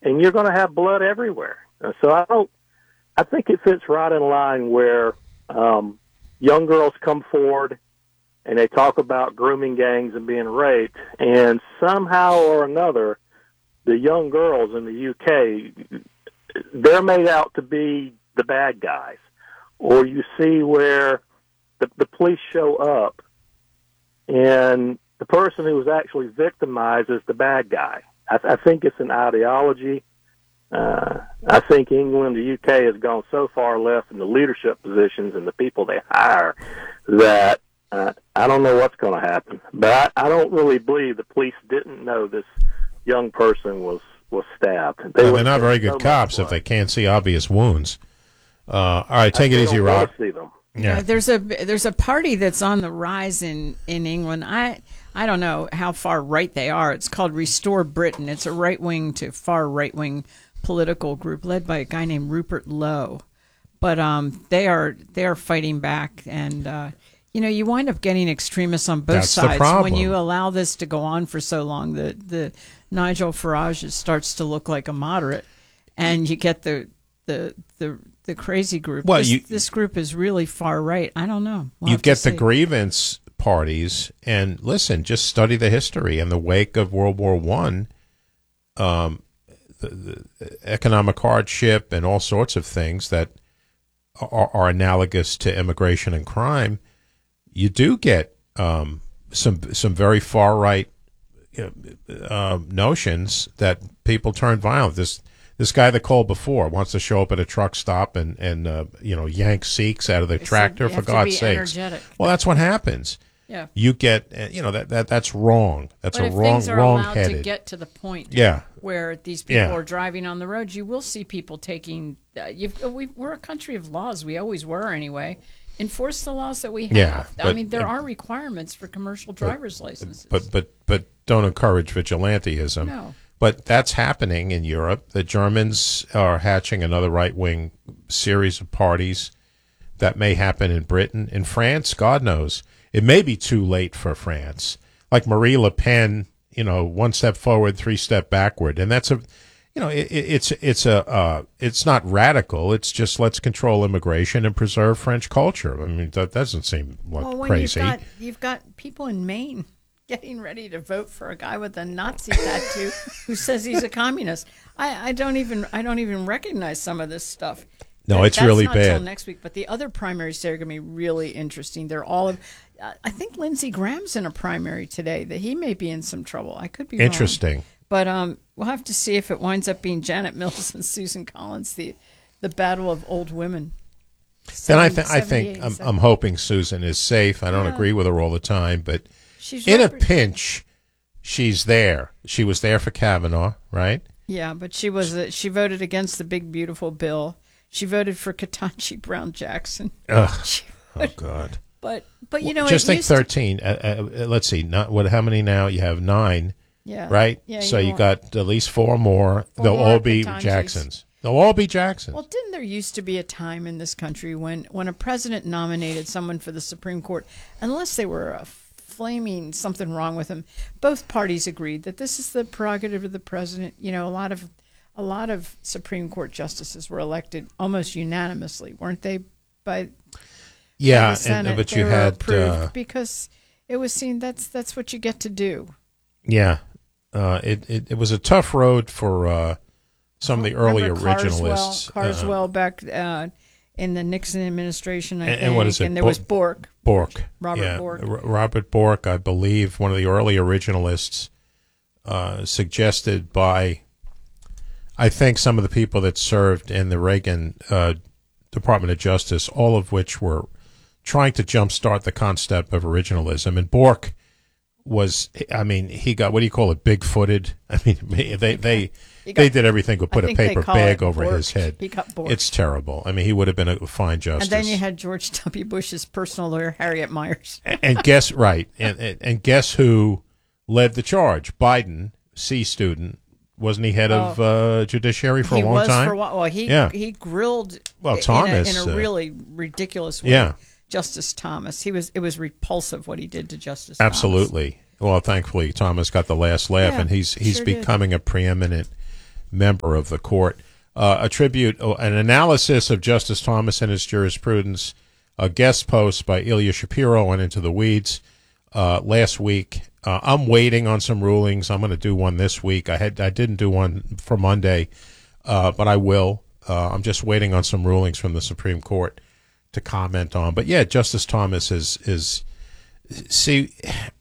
and you're going to have blood everywhere. So I think it fits right in line where young girls come forward and they talk about grooming gangs and being raped, and somehow or another, the young girls in the UK, they're made out to be the bad guys. Or you see where the police show up and the person who was actually victimized is the bad guy. I think it's an ideology. I think England, the UK, has gone so far left in the leadership positions and the people they hire that I don't know what's going to happen. But I don't really believe the police didn't know this young person was stabbed. They're not very good cops if they can't see obvious wounds. All right, take it easy, Rob. Yeah, there's a party that's on the rise in England. I don't know how far right they are. It's called Restore Britain. It's a right-wing to far right-wing political group led by a guy named Rupert Lowe. But they are fighting back, and you wind up getting extremists on both sides when you allow this to go on for so long. The Nigel Farage starts to look like a moderate, and you get the crazy group. Well, this group is really far right. I don't know. You get the grievance parties, and listen, just study the history. In the wake of World War I, the economic hardship and all sorts of things that are analogous to immigration and crime, you do get some very far right notions that people turn violent. This guy that called before wants to show up at a truck stop and yank Sikhs out of the tractor, for God's sakes. Well, that's what happens. Yeah. You get that's wrong. That's but a if wrong things are allowed headed. to get to the point where these people are driving on the roads, you will see people taking we're a country of laws. We always were anyway. Enforce the laws that we have. Yeah, I mean, there are requirements for commercial driver's licenses. But don't encourage vigilantism. No. But that's happening in Europe. The Germans are hatching another right-wing series of parties. That may happen in Britain. In France, God knows. It may be too late for France. Like Marie Le Pen, one step forward, 3 steps backward. And that's it's not radical. It's just let's control immigration and preserve French culture. I mean, that doesn't seem crazy. You've got people in Maine getting ready to vote for a guy with a Nazi tattoo who says he's a communist. I don't even recognize some of this stuff. No, it's really bad. That's not until next week. But the other primaries today are going to be really interesting. They're all I think Lindsey Graham's in a primary today. That he may be in some trouble. I could be wrong. Interesting. But we'll have to see if it winds up being Janet Mills and Susan Collins, the battle of old women. Then I think I'm hoping Susan is safe. I don't agree with her all the time, but in a pinch, she's there. She was there for Kavanaugh, right? Yeah, but she voted against the big beautiful bill. She voted for Ketanji Brown Jackson. Oh God! But just think 13. Let's see, how many now? You have 9. Yeah. Right. Yeah. So you got at least 4 more. They'll all be Jacksons. They'll all be Jacksons. Well, didn't there used to be a time in this country when a president nominated someone for the Supreme Court, unless they were a flaming something wrong with him, both parties agreed that this is the prerogative of the president. A lot of Supreme Court justices were elected almost unanimously, weren't they? By the Senate. But you had approved because it was seen that's what you get to do. Yeah, it was a tough road for some of the early originalists. Carswell back in the Nixon administration, I think. And what is it? And there was Bork. Bork. Robert Bork. Robert Bork, I believe, one of the early originalists, suggested by, I think, some of the people that served in the Reagan Department of Justice, all of which were trying to jumpstart the concept of originalism. And Bork he got, what do you call it, big-footed? I mean, they did everything but put a paper bag over his head. He got Bork. It's terrible. I mean, he would have been a fine justice. And then you had George W. Bush's personal lawyer, Harriet Myers. and guess and guess who led the charge? Biden, C student. Wasn't he head of judiciary for a long time? For a while. Well, he grilled Thomas in a really ridiculous way. Yeah. Justice Thomas. It was repulsive what he did to Justice Absolutely. Thomas. Well, thankfully, Thomas got the last laugh, and he's becoming a preeminent member of the court. An analysis of Justice Thomas and his jurisprudence, a guest post by Ilya Shapiro on Into the Weeds last week. I'm waiting on some rulings. I'm going to do one this week. I didn't do one for Monday, but I will. I'm just waiting on some rulings from the Supreme Court to comment on. But yeah, Justice Thomas is see,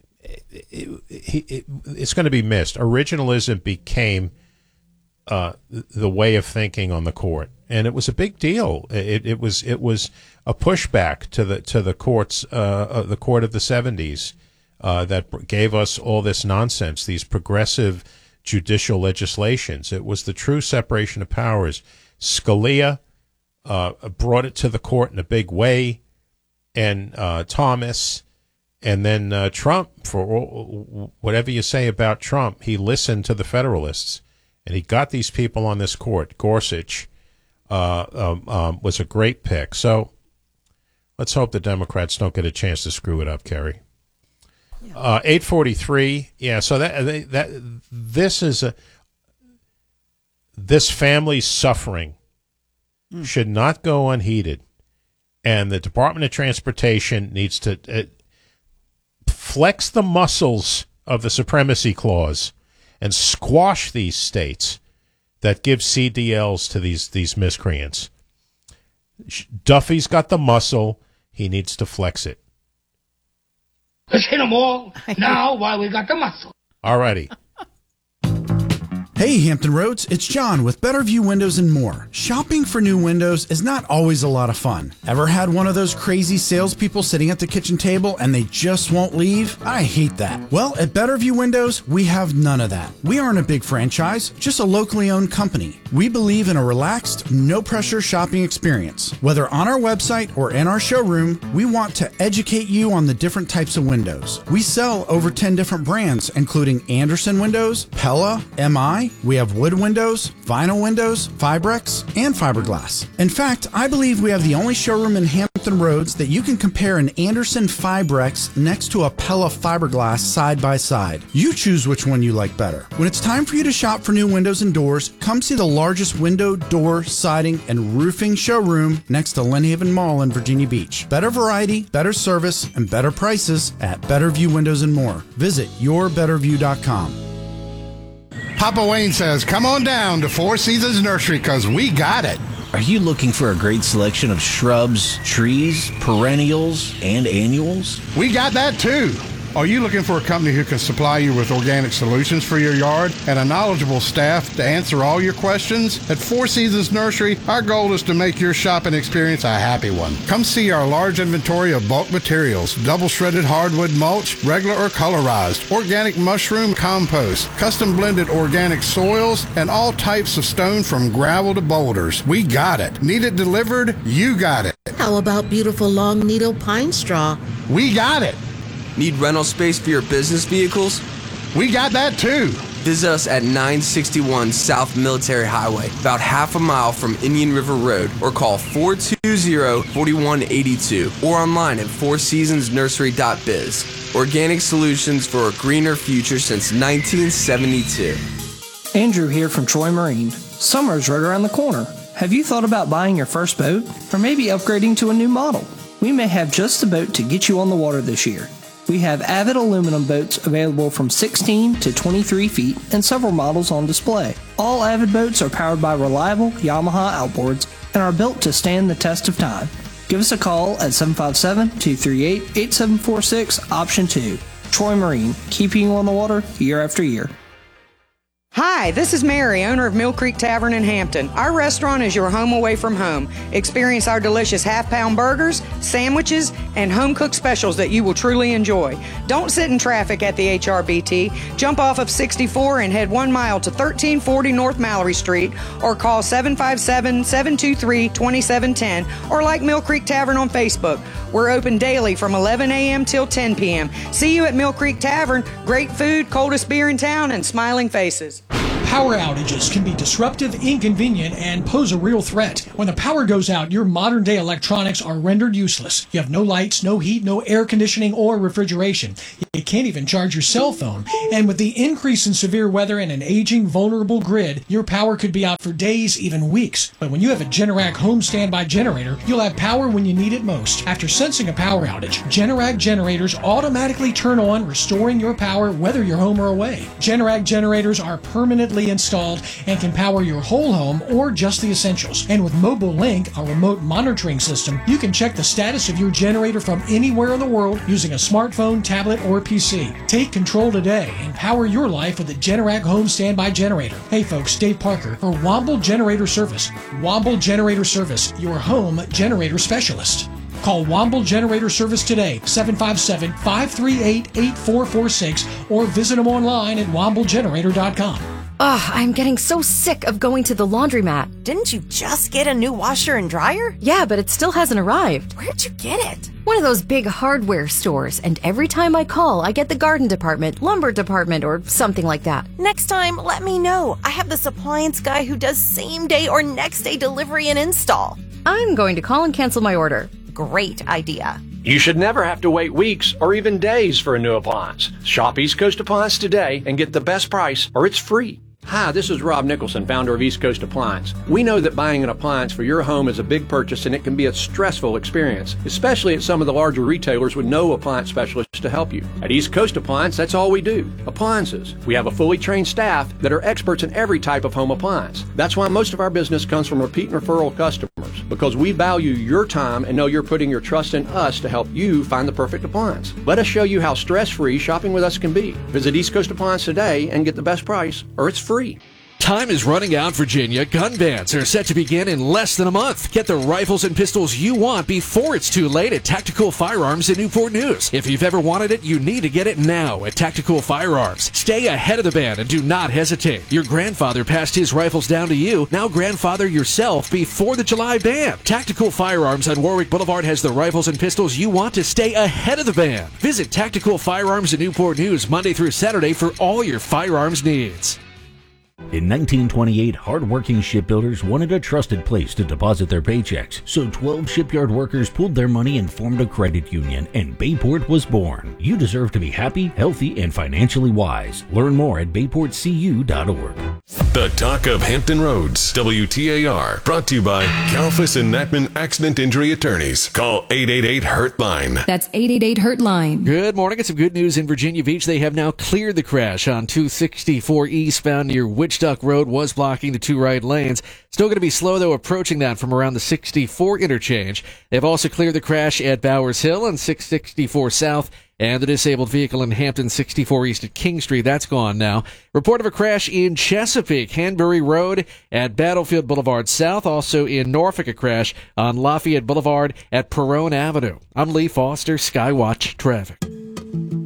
it's going to be missed. Originalism became the way of thinking on the court, and it was a big deal. It was a pushback to the courts, the court of the 70s, that gave us all this nonsense, these progressive judicial legislations. It was the true separation of powers. Scalia brought it to the court in a big way, and Thomas, and then Trump. For whatever you say about Trump, he listened to the Federalists. And he got these people on this court. Gorsuch was a great pick. So let's hope the Democrats don't get a chance to screw it up, Kerry. 8:43. Yeah. So this family's suffering should not go unheeded, and the Department of Transportation needs to flex the muscles of the Supremacy Clause and squash these states that give CDLs to these miscreants. Duffy's got the muscle. He needs to flex it. Let's hit them all now while we got the muscle. All righty. Hey, Hampton Roads, it's John with Better View Windows and More. Shopping for new windows is not always a lot of fun. Ever had one of those crazy salespeople sitting at the kitchen table and they just won't leave? I hate that. Well, at Better View Windows, we have none of that. We aren't a big franchise, just a locally owned company. We believe in a relaxed, no-pressure shopping experience. Whether on our website or in our showroom, we want to educate you on the different types of windows. We sell over 10 different brands, including Andersen Windows, Pella, MI. We have wood windows, vinyl windows, Fibrex, and fiberglass. In fact, I believe we have the only showroom in Hampton Roads that you can compare an Andersen Fibrex next to a Pella fiberglass side by side. You choose which one you like better. When it's time for you to shop for new windows and doors, come see the largest window, door, siding, and roofing showroom next to Lynn Haven Mall in Virginia Beach. Better variety, better service, and better prices at Better View Windows and More. Visit yourbetterview.com. Papa Wayne says, come on down to Four Seasons Nursery because we got it. Are you looking for a great selection of shrubs, trees, perennials, and annuals? We got that too. Are you looking for a company who can supply you with organic solutions for your yard and a knowledgeable staff to answer all your questions? At Four Seasons Nursery, our goal is to make your shopping experience a happy one. Come see our large inventory of bulk materials, double shredded hardwood mulch, regular or colorized, organic mushroom compost, custom blended organic soils, and all types of stone from gravel to boulders. We got it. Need it delivered? You got it. How about beautiful long needle pine straw? We got it. Need rental space for your business vehicles? We got that too. Visit us at 961 South Military Highway, about half a mile from Indian River Road, or call 420-4182, or online at fourseasonsnursery.biz. Organic solutions for a greener future since 1972. Andrew here from Troy Marine. Summer's right around the corner. Have you thought about buying your first boat? Or maybe upgrading to a new model? We may have just the boat to get you on the water this year. We have Avid aluminum boats available from 16 to 23 feet and several models on display. All Avid boats are powered by reliable Yamaha outboards and are built to stand the test of time. Give us a call at 757-238-8746, option 2. Troy Marine, keeping you on the water year after year. Hi, this is Mary, owner of Mill Creek Tavern in Hampton. Our restaurant is your home away from home. Experience our delicious half-pound burgers, sandwiches, and home-cooked specials that you will truly enjoy. Don't sit in traffic at the HRBT. Jump off of 64 and head 1 mile to 1340 North Mallory Street, or call 757-723-2710, or like Mill Creek Tavern on Facebook. We're open daily from 11 a.m. till 10 p.m. See you at Mill Creek Tavern. Great food, coldest beer in town, and smiling faces. Power outages can be disruptive, inconvenient, and pose a real threat. When the power goes out, your modern-day electronics are rendered useless. You have no lights, no heat, no air conditioning or refrigeration. You can't even charge your cell phone. And with the increase in severe weather and an aging, vulnerable grid, your power could be out for days, even weeks. But when you have a Generac home standby generator, you'll have power when you need it most. After sensing a power outage, Generac generators automatically turn on, restoring your power whether you're home or away. Generac generators are permanently installed and can power your whole home or just the essentials. And with Mobile Link, a remote monitoring system, you can check the status of your generator from anywhere in the world using a smartphone, tablet, or PC. Take control today and power your life with a Generac home standby generator. Hey folks, Dave Parker for Womble Generator Service. Womble Generator Service, your home generator specialist. Call Womble Generator Service today, 757-538-8446, or visit them online at womblegenerator.com. Ugh, I'm getting so sick of going to the laundromat. Didn't you just get a new washer and dryer? Yeah, but it still hasn't arrived. Where'd you get it? One of those big hardware stores, and every time I call, I get the garden department, lumber department, or something like that. Next time, let me know. I have this appliance guy who does same-day or next-day delivery and install. I'm going to call and cancel my order. Great idea. You should never have to wait weeks or even days for a new appliance. Shop East Coast Appliance today and get the best price, or it's free. Hi, this is Rob Nicholson, founder of East Coast Appliance. We know that buying an appliance for your home is a big purchase and it can be a stressful experience, especially at some of the larger retailers with no appliance specialists to help you. At East Coast Appliance, that's all we do, appliances. We have a fully trained staff that are experts in every type of home appliance. That's why most of our business comes from repeat and referral customers, because we value your time and know you're putting your trust in us to help you find the perfect appliance. Let us show you how stress-free shopping with us can be. Visit East Coast Appliance today and get the best price, or it's free. Time is running out, Virginia. Gun bans are set to begin in less than a month. Get the rifles and pistols you want before it's too late at Tactical Firearms in Newport News. If you've ever wanted it, you need to get it now at Tactical Firearms. Stay ahead of the ban and do not hesitate. Your grandfather passed his rifles down to you. Now grandfather yourself before the July ban. Tactical Firearms on Warwick Boulevard has the rifles and pistols you want to stay ahead of the ban. Visit Tactical Firearms in Newport News Monday through Saturday for all your firearms needs. In 1928, hard-working shipbuilders wanted a trusted place to deposit their paychecks, so 12 shipyard workers pooled their money and formed a credit union, and Bayport was born. You deserve to be happy, healthy, and financially wise. Learn more at bayportcu.org. The Talk of Hampton Roads, WTAR, brought to you by Kalfas and Natman Accident Injury Attorneys. Call 888-HURT-LINE. That's 888-HURT-LINE. Good morning. It's some good news in Virginia Beach. They have now cleared the crash on 264 eastbound near Witch Duck Road. Was blocking the two right lanes. Still going to be slow, though, approaching that from around the 64 interchange. They've also cleared the crash at Bowers Hill and 664 South, and the disabled vehicle in Hampton 64 East at King Street. That's gone now. Report of a crash in Chesapeake, Hanbury Road at Battlefield Boulevard South. Also in Norfolk, a crash on Lafayette Boulevard at Perone Avenue. I'm Lee Foster, Skywatch Traffic.